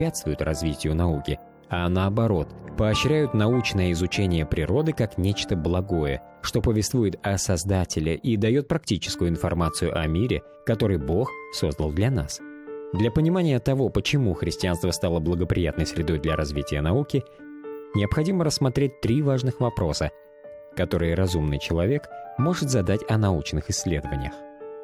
препятствуют развитию науки, а наоборот, поощряют научное изучение природы как нечто благое, что повествует о Создателе и дает практическую информацию о мире, который Бог создал для нас. Для понимания того, почему христианство стало благоприятной средой для развития науки, необходимо рассмотреть 3 важных вопроса, которые разумный человек может задать о научных исследованиях.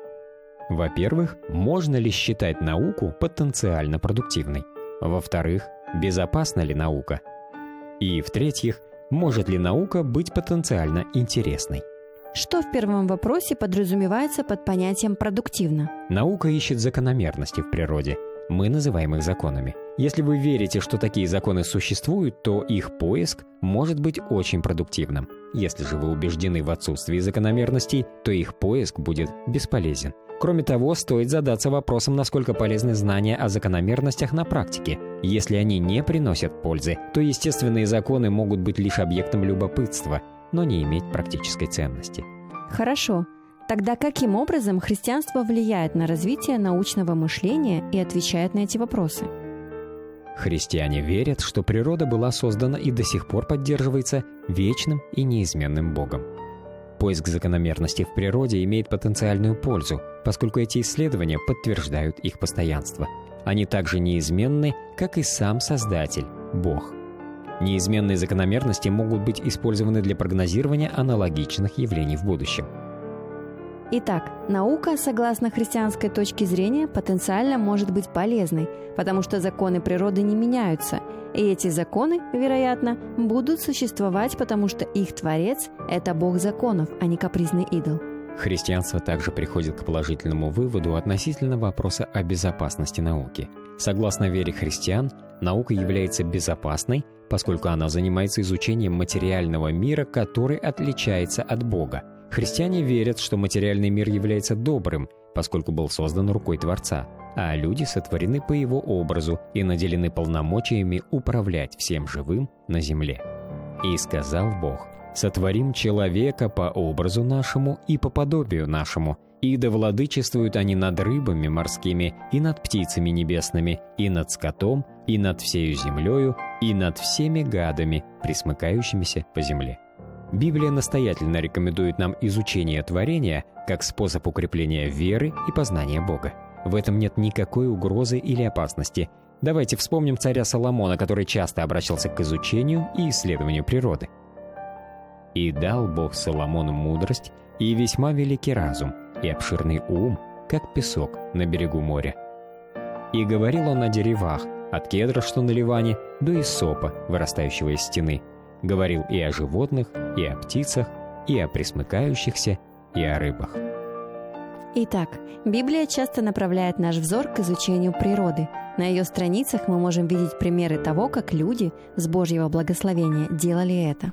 Во-первых, можно ли считать науку потенциально продуктивной? Во-вторых, безопасна ли наука? И в-третьих, может ли наука быть потенциально интересной? Что в первом вопросе подразумевается под понятием «продуктивно»? Наука ищет закономерности в природе. Мы называем их законами. Если вы верите, что такие законы существуют, то их поиск может быть очень продуктивным. Если же вы убеждены в отсутствии закономерностей, то их поиск будет бесполезен. Кроме того, стоит задаться вопросом, насколько полезны знания о закономерностях на практике. Если они не приносят пользы, то естественные законы могут быть лишь объектом любопытства, но не иметь практической ценности. Хорошо. Тогда каким образом христианство влияет на развитие научного мышления и отвечает на эти вопросы? Христиане верят, что природа была создана и до сих пор поддерживается вечным и неизменным Богом. Поиск закономерностей в природе имеет потенциальную пользу, поскольку эти исследования подтверждают их постоянство. Они также неизменны, как и сам Создатель, Бог. Неизменные закономерности могут быть использованы для прогнозирования аналогичных явлений в будущем. Итак, наука, согласно христианской точке зрения, потенциально может быть полезной, потому что законы природы не меняются, и эти законы, вероятно, будут существовать, потому что их Творец – это Бог законов, а не капризный идол. Христианство также приходит к положительному выводу относительно вопроса о безопасности науки. Согласно вере христиан, наука является безопасной, поскольку она занимается изучением материального мира, который отличается от Бога. Христиане верят, что материальный мир является добрым, поскольку был создан рукой Творца, а люди сотворены по его образу и наделены полномочиями управлять всем живым на земле. «И сказал Бог: сотворим человека по образу нашему и по подобию нашему, и да владычествуют они над рыбами морскими, и над птицами небесными, и над скотом, и над всею землею, и над всеми гадами, пресмыкающимися по земле». Библия настоятельно рекомендует нам изучение творения как способ укрепления веры и познания Бога. В этом нет никакой угрозы или опасности. Давайте вспомним царя Соломона, который часто обращался к изучению и исследованию природы. «И дал Бог Соломону мудрость и весьма великий разум, и обширный ум, как песок на берегу моря. И говорил он о деревах, от кедра, что на Ливане, до иссопа, вырастающего из стены. Говорил и о животных, и о птицах, и о пресмыкающихся, и о рыбах». Итак, Библия часто направляет наш взор к изучению природы. На ее страницах мы можем видеть примеры того, как люди с Божьего благословения делали это.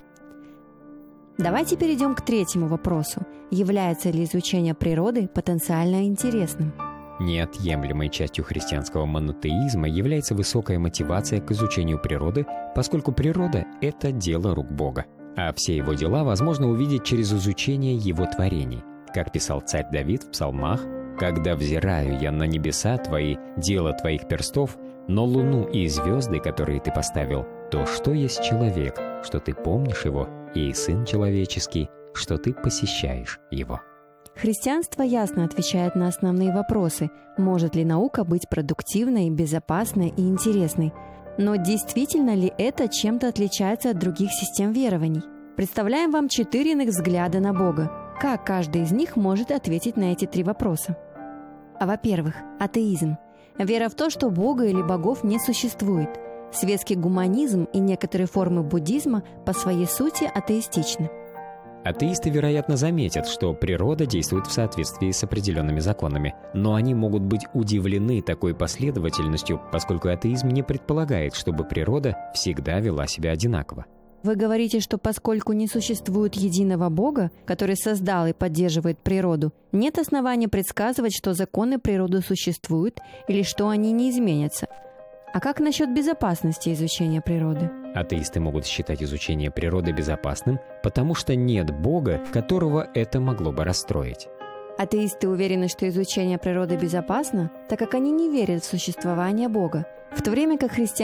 Давайте перейдем к третьему вопросу. Является ли изучение природы потенциально интересным? Неотъемлемой частью христианского монотеизма является высокая мотивация к изучению природы, поскольку природа – это дело рук Бога, а все его дела возможно увидеть через изучение его творений. Как писал царь Давид в псалмах: «Когда взираю я на небеса твои, дело твоих перстов, но луну и звезды, которые ты поставил, то что есть человек, что ты помнишь его, и сын человеческий, что ты посещаешь его». Христианство ясно отвечает на основные вопросы: может ли наука быть продуктивной, безопасной и интересной? Но действительно ли это чем-то отличается от других систем верований? Представляем вам 4 иных взгляда на Бога. Как каждый из них может ответить на эти 3 вопроса? Во-первых, атеизм. Вера в то, что Бога или богов не существует. Светский гуманизм и некоторые формы буддизма по своей сути атеистичны. Атеисты, вероятно, заметят, что природа действует в соответствии с определенными законами, но они могут быть удивлены такой последовательностью, поскольку атеизм не предполагает, чтобы природа всегда вела себя одинаково. Вы говорите, что поскольку не существует единого Бога, который создал и поддерживает природу, нет основания предсказывать, что законы природы существуют или что они не изменятся. А как насчет безопасности изучения природы? Атеисты могут считать изучение природы безопасным, потому что нет Бога, которого это могло бы расстроить. Атеисты уверены, что изучение природы безопасно, так как они не верят в существование Бога, в то время как христиане